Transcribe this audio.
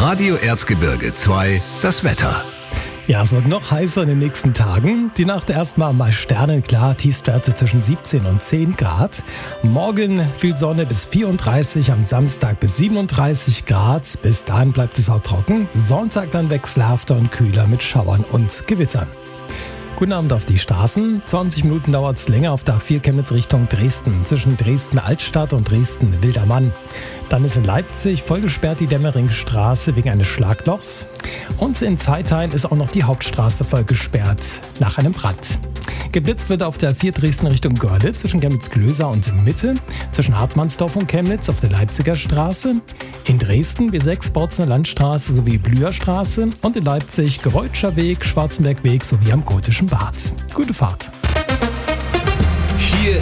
Radio Erzgebirge 2, das Wetter. Ja, es wird noch heißer in den nächsten Tagen. Die Nacht erstmal mal sternenklar, Tiefstwerte zwischen 17 und 10 Grad. Morgen viel Sonne bis 34, am Samstag bis 37 Grad. Bis dahin bleibt es auch trocken. Sonntag dann wechselhafter und kühler mit Schauern und Gewittern. Guten Abend auf die Straßen. 20 Minuten dauert es länger auf der A4 Chemnitz Richtung Dresden. Zwischen Dresden-Altstadt und Dresden-Wildermann. Dann ist in Leipzig vollgesperrt die Dämmeringstraße wegen eines Schlaglochs. Und in Zeithain ist auch noch die Hauptstraße vollgesperrt nach einem Brand. Geblitzt wird auf der A4 Dresden Richtung Görlitz zwischen Chemnitz-Klöser und Mitte, zwischen Hartmannsdorf und Chemnitz auf der Leipziger Straße, in Dresden B6 Bautzner Landstraße sowie Blüherstraße und in Leipzig Greutscher Weg, Schwarzenbergweg sowie am Gotischen Bad. Gute Fahrt! Hier